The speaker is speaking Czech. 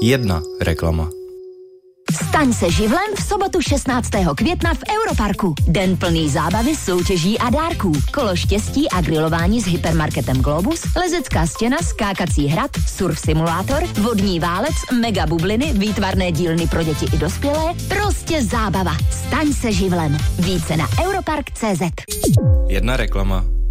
Jedna reklama. Staň se živlem v sobotu 16. května v Europarku. Den plný zábavy, soutěží a dárků. Kolo štěstí a grilování s hypermarketem Globus, lezecká stěna, skákací hrad, surf simulátor, vodní válec, mega bubliny, výtvarné dílny pro děti i dospělé. Prostě zábava. Staň se živlem. Více na europark.cz. Jedna reklama.